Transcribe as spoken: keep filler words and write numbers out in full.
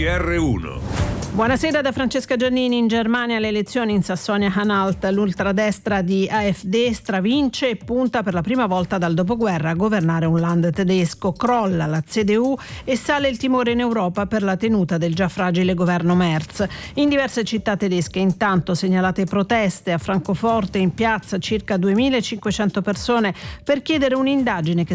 G R uno. Buonasera da Francesca Giannini. In Germania le elezioni in Sassonia-Anhalt. L'ultradestra di AfD stravince e punta per la prima volta dal dopoguerra a governare un land tedesco. Crolla la C D U e sale il timore in Europa per la tenuta del già fragile governo Merz. In diverse città tedesche intanto segnalate proteste. A Francoforte in piazza circa duemilacinquecento persone per chiedere un'indagine che